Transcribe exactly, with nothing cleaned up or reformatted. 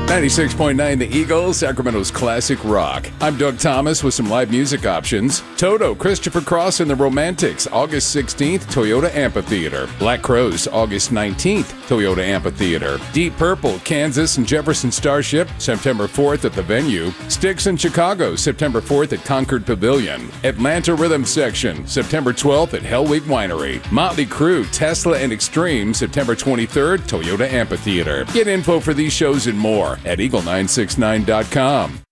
ninety-six point nine The Eagle, Sacramento's classic rock. I'm Doug Thomas with some live music options. Toto, Christopher Cross and the Romantics, August sixteenth, Toyota Amphitheater. Black Crowes, August nineteenth, Toyota Amphitheater. Deep Purple, Kansas and Jefferson Starship, September fourth at the venue. Styx in Chicago, September fourth at Concord Pavilion. Atlanta Rhythm Section, September twelfth at Hell Week Winery. Motley Crue, Tesla and Extreme, September twenty-third, Toyota Amphitheater. Get info for these shows and more at eagle nine six nine dot com.